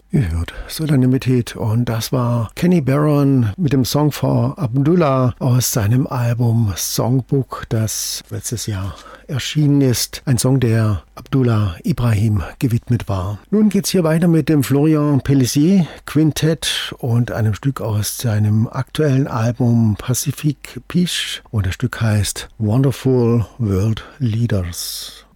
Ihr hört Solennität und das war Kenny Barron mit dem Song for Abdullah aus seinem Album Songbook, das letztes Jahr erschienen ist. Ein Song, der Abdullah Ibrahim gewidmet war. Nun geht's hier weiter mit dem Florian Pelissier Quintett und einem Stück aus seinem aktuellen Album Pacific Peace und das Stück heißt Wonderful World Leaders.